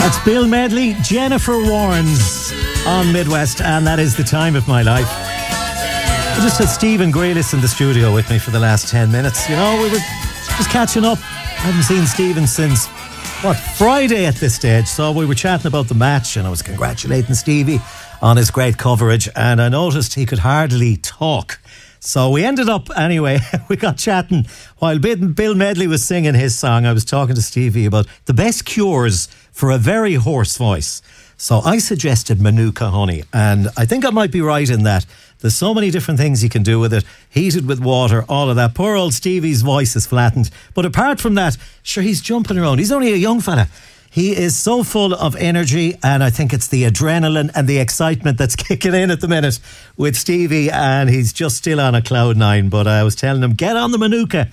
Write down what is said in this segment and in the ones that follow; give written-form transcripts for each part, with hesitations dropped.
It's Bill Medley, Jennifer Warnes on Midwest, and that is the time of my life. I just had Stephen Grealis in the studio with me for the last 10 minutes. You know, we were just catching up. I haven't seen Stephen since, Friday at this stage. So we were chatting about the match, and I was congratulating Stevie on his great coverage, and I noticed he could hardly talk. So we ended up, anyway, we got chatting while Bill Medley was singing his song. I was talking to Stevie about the best cures for a very hoarse voice. So I suggested Manuka honey, and I think I might be right in that. There's so many different things you can do with it. Heated with water, all of that. Poor old Stevie's voice is flattened. But apart from that, sure, he's jumping around. He's only a young fella. He is so full of energy, and I think it's the adrenaline and the excitement that's kicking in at the minute with Stevie, and he's just still on a cloud nine. But I was telling him, get on the Manuka,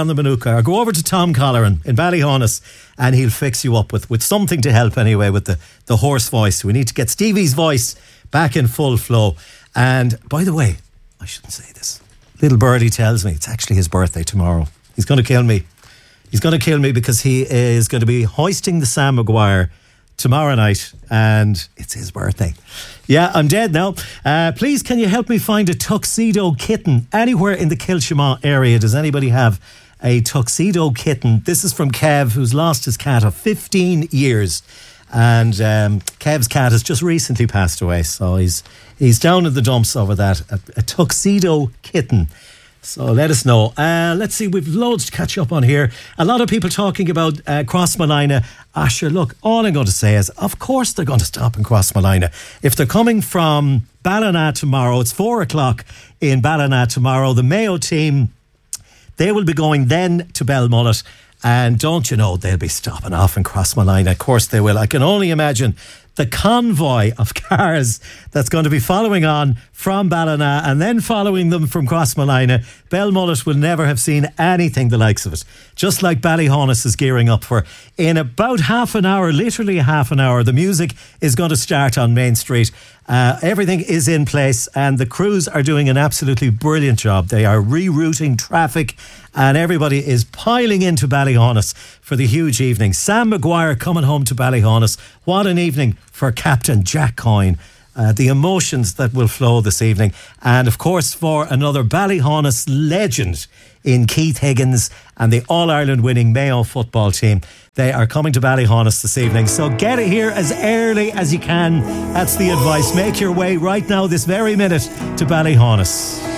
or go over to Tom Colleran in Ballyhonus, and he'll fix you up with something to help anyway with the hoarse voice. We need to get Stevie's voice back in full flow. And by the way, I shouldn't say this. Little birdie tells me it's actually his birthday tomorrow. He's going to kill me. He's going to kill me because he is going to be hoisting the Sam Maguire tomorrow night, and it's his birthday. Yeah, I'm dead now. Please, can you help me find a tuxedo kitten anywhere in the Kilshima area? Does anybody have a tuxedo kitten? This is from Kev, who's lost his cat of 15 years. And Kev's cat has just recently passed away, so he's down in the dumps over that. A tuxedo kitten. So let us know. Let's see, we've loads to catch up on here. A lot of people talking about Crossmolina. Sure, look, all I'm going to say is, of course they're going to stop in Crossmolina. If they're coming from Ballina tomorrow, it's 4:00 in Ballina tomorrow. The Mayo team, they will be going then to Belmullet. And don't you know, they'll be stopping off in Crossmolina. Of course they will. I can only imagine the convoy of cars that's going to be following on from Ballina and then following them from Crossmolina. Belmullet will never have seen anything the likes of it. Just like Ballyhonus is gearing up for. In about half an hour, literally half an hour, the music is going to start on Main Street. Everything is in place, and the crews are doing an absolutely brilliant job. They are rerouting traffic, and everybody is piling into Ballyhonus for the huge evening. Sam Maguire coming home to Ballyhonus. What an evening for Captain Jack Coyne. The emotions that will flow this evening. And of course, for another Ballyhonus legend in Keith Higgins and the All-Ireland winning Mayo football team. They are coming to Ballyhonus this evening. So get it here as early as you can. That's the advice. Make your way right now, this very minute, to Ballyhonus.